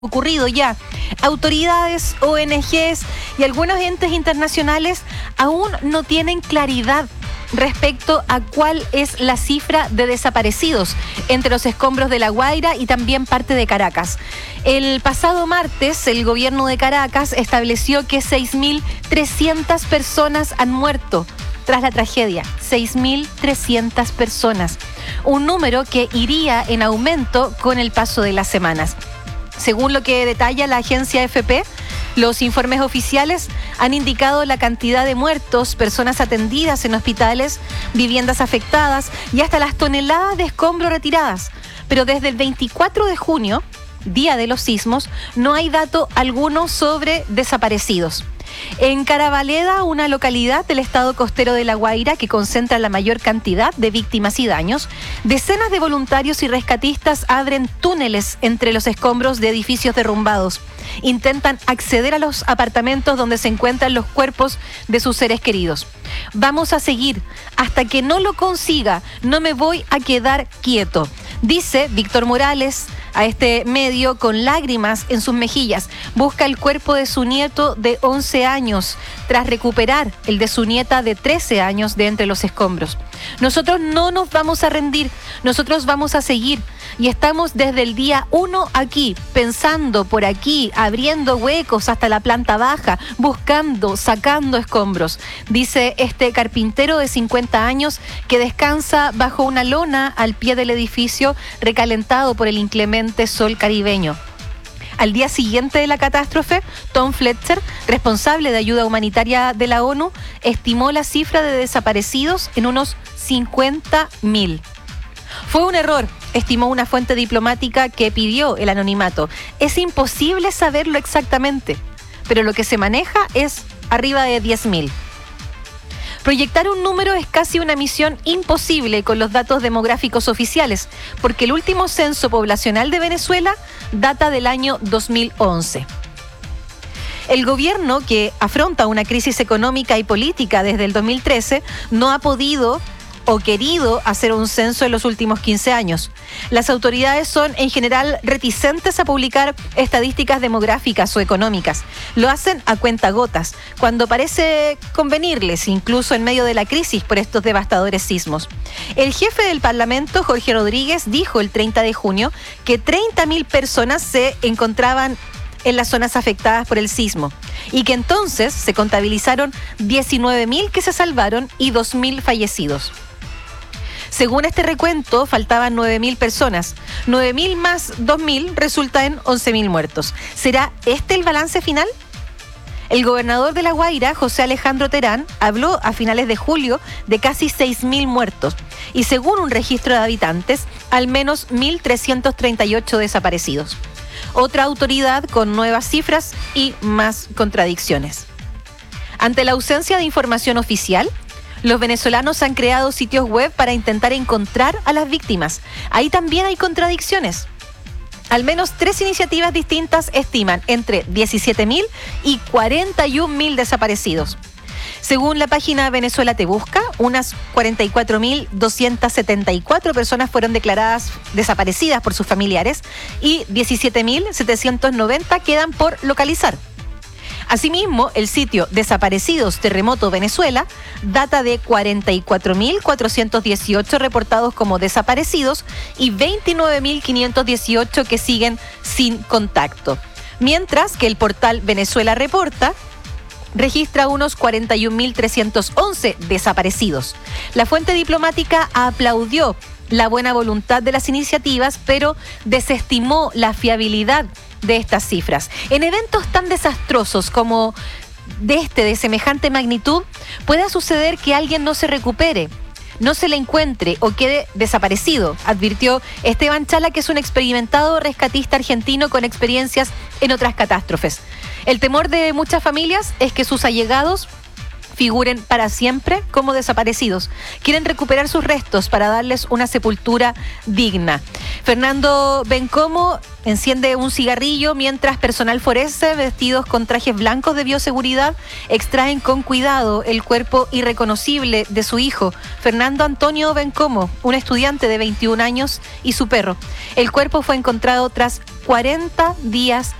ocurrido ya. Autoridades, ONGs y algunos entes internacionales aún no tienen claridad respecto a cuál es la cifra de desaparecidos entre los escombros de La Guaira y también parte de Caracas. El pasado martes, el gobierno de Caracas estableció que 6.300 personas han muerto tras la tragedia. 6.300 personas. Un número que iría en aumento con el paso de las semanas. Según lo que detalla la agencia AFP, los informes oficiales han indicado la cantidad de muertos, personas atendidas en hospitales, viviendas afectadas y hasta las toneladas de escombros retiradas. Pero desde el 24 de junio, día de los sismos, no hay dato alguno sobre desaparecidos. En Carabaleda, una localidad del estado costero de La Guaira que concentra la mayor cantidad de víctimas y daños, decenas de voluntarios y rescatistas abren túneles entre los escombros de edificios derrumbados. Intentan acceder a los apartamentos donde se encuentran los cuerpos de sus seres queridos. Vamos a seguir hasta que no lo consiga. No me voy a quedar quieto, dice Víctor Morales a este medio con lágrimas en sus mejillas. Busca el cuerpo de su nieto de 11 años tras recuperar el de su nieta de 13 años de entre los escombros. Nosotros no nos vamos a rendir, nosotros vamos a seguir y estamos desde el día 1 aquí, pensando por aquí, abriendo huecos hasta la planta baja, buscando, sacando escombros, dice este carpintero de 50 años que descansa bajo una lona al pie del edificio recalentado por el inclemente sol caribeño. Al día siguiente de la catástrofe, Tom Fletcher, responsable de ayuda humanitaria de la ONU, estimó la cifra de desaparecidos en unos 50.000. Fue un error, estimó una fuente diplomática que pidió el anonimato. Es imposible saberlo exactamente, pero lo que se maneja es arriba de 10.000. Proyectar un número es casi una misión imposible con los datos demográficos oficiales, porque el último censo poblacional de Venezuela data del año 2011. El gobierno, que afronta una crisis económica y política desde el 2013, no ha podido o querido hacer un censo en los últimos 15 años. Las autoridades son en general reticentes a publicar estadísticas demográficas o económicas. Lo hacen a cuentagotas, cuando parece convenirles, incluso en medio de la crisis por estos devastadores sismos. El jefe del Parlamento, Jorge Rodríguez, dijo el 30 de junio que 30.000 personas se encontraban en las zonas afectadas por el sismo y que entonces se contabilizaron 19.000 que se salvaron y 2.000 fallecidos. Según este recuento, faltaban 9.000 personas. 9.000 más 2.000 resulta en 11.000 muertos. ¿Será este el balance final? El gobernador de La Guaira, José Alejandro Terán, habló a finales de julio de casi 6.000 muertos y según un registro de habitantes, al menos 1.338 desaparecidos. Otra autoridad con nuevas cifras y más contradicciones. Ante la ausencia de información oficial, los venezolanos han creado sitios web para intentar encontrar a las víctimas. Ahí también hay contradicciones. Al menos 3 iniciativas distintas estiman entre 17.000 y 41.000 desaparecidos. Según la página Venezuela Te Busca, unas 44.274 personas fueron declaradas desaparecidas por sus familiares y 17.790 quedan por localizar. Asimismo, el sitio Desaparecidos Terremoto Venezuela data de 44.418 reportados como desaparecidos y 29.518 que siguen sin contacto. Mientras que el portal Venezuela Reporta registra unos 41.311 desaparecidos. La fuente diplomática aplaudió la buena voluntad de las iniciativas, pero desestimó la fiabilidad de estas cifras. En eventos tan desastrosos como de semejante magnitud, pueda suceder que alguien no se recupere, no se le encuentre o quede desaparecido, advirtió Esteban Chala, que es un experimentado rescatista argentino con experiencias en otras catástrofes. El temor de muchas familias es que sus allegados figuren para siempre como desaparecidos. Quieren recuperar sus restos para darles una sepultura digna. Fernando Bencomo enciende un cigarrillo mientras personal forense vestidos con trajes blancos de bioseguridad extraen con cuidado el cuerpo irreconocible de su hijo, Fernando Antonio Bencomo, un estudiante de 21 años, y su perro. El cuerpo fue encontrado tras 40 días